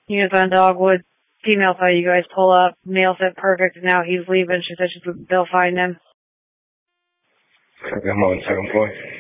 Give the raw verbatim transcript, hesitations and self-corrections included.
Units on Dogwood. Female saw you guys pull up. Male said perfect. Now he's leaving. She said she's, they'll find him. I'm on second floor.